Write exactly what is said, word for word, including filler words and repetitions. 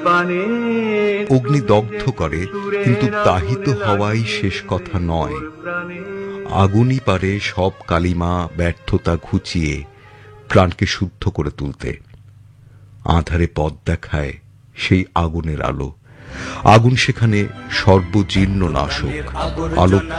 অগ্নি দগ্ধ করে, কিন্তু দাহিত হওয়াই শেষ কথা নয়। আগুনই পারে সব কালিমা ব্যর্থতা ঘুচিয়ে প্রাণকে শুদ্ধ করে তুলতে। আঁধারে পথ দেখায় সেই আগুনের আলো। আগুন সেখানে সর্বজীর্ণ নাশক। আলো